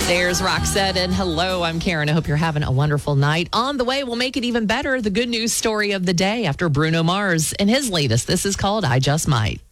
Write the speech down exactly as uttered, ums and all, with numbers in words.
There's Roxette, and hello, I'm Karen. I hope you're having a wonderful night. On the way, we'll make it even better. The good news story of the day after Bruno Mars and his latest. This is called I Just Might.